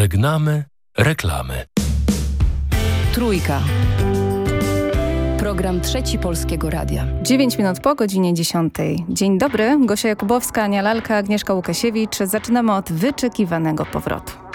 Żegnamy reklamy. Trójka. Program Trzeci Polskiego Radia. 9 minut po godzinie 10. Dzień dobry, Gosia Jakubowska, Ania Lalka, Agnieszka Łukasiewicz. Zaczynamy od wyczekiwanego powrotu.